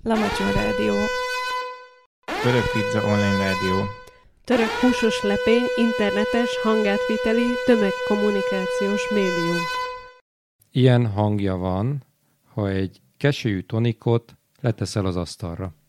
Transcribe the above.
Lamacsó Rádió. Török Pizza Online Rádió. Török húsos lepé, internetes, hangátviteli, tömegkommunikációs médium. Ilyen hangja van, ha egy keselyű tonikot leteszel az asztalra.